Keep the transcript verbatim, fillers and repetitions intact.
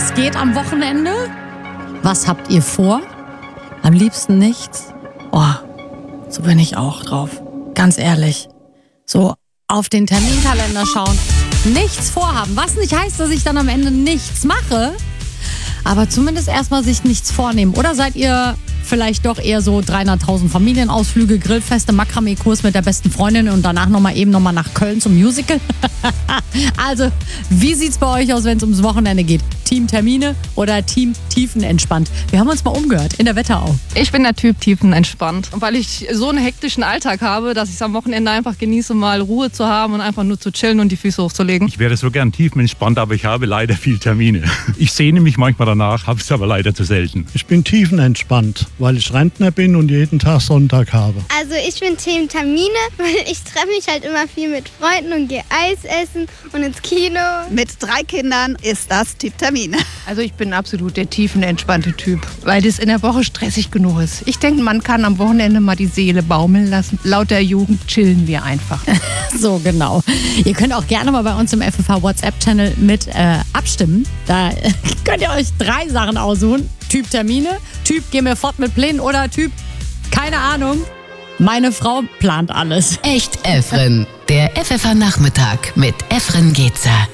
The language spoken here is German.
Was geht am Wochenende? Was habt ihr vor? Am liebsten nichts? Oh, so bin ich auch drauf. Ganz ehrlich. So auf den Terminkalender schauen, nichts vorhaben. Was nicht heißt, dass ich dann am Ende nichts mache, aber zumindest erstmal sich nichts vornehmen. Oder seid ihr vielleicht doch eher so dreihunderttausend Familienausflüge, Grillfeste, Makramee-Kurs mit der besten Freundin und danach nochmal eben nochmal nach Köln zum Musical? Also, wie sieht's bei euch aus, wenn es ums Wochenende geht? Team Termine oder Team Tiefenentspannt? Wir haben uns mal umgehört in der Wetterau. Ich bin der Typ tiefenentspannt, weil ich so einen hektischen Alltag habe, dass ich es am Wochenende einfach genieße, mal Ruhe zu haben und einfach nur zu chillen und die Füße hochzulegen. Ich wäre so gern tiefenentspannt, aber ich habe leider viel Termine. Ich sehne mich manchmal danach, habe es aber leider zu selten. Ich bin tiefenentspannt, weil ich Rentner bin und jeden Tag Sonntag habe. Also ich bin Team Termine, weil ich treffe mich halt immer viel mit Freunden und gehe Eis essen und ins Kino. Mit drei Kindern ist das Typ Termine. Also ich bin absolut der tiefenentspannte Typ, weil das in der Woche stressig genug ist. Ich denke, man kann am Wochenende mal die Seele baumeln lassen. Laut der Jugend chillen wir einfach. So, genau. Ihr könnt auch gerne mal bei uns im F F H WhatsApp-Channel mit äh, abstimmen. Da äh, könnt ihr euch drei Sachen aussuchen. Typ Termine, Typ geh mir fort mit Plänen oder Typ, keine Ahnung, meine Frau plant alles. Echt Efren, der F F H Nachmittag mit Efren Gezer.